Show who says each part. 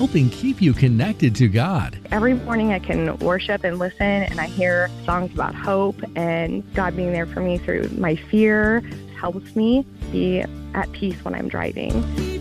Speaker 1: helping keep you connected to God.
Speaker 2: Every morning I can worship and listen, and I hear songs about hope and God being there for me through my fear. Helps me be at peace when I'm driving.